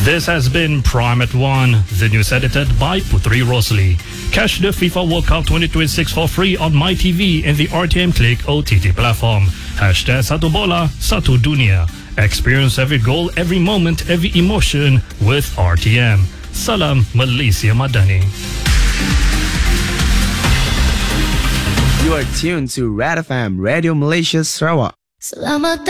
This has been Prime at 1, the news edited by Putri Rosli. Catch the FIFA World Cup 2026 for free on MyTV and the RTM Click OTT platform. #Satu Bola, Satu Dunia. Experience every goal, every moment, every emotion with RTM. Salam Malaysia Madani. You are tuned to Red FM Radio Malaysia Sarawak. Selamat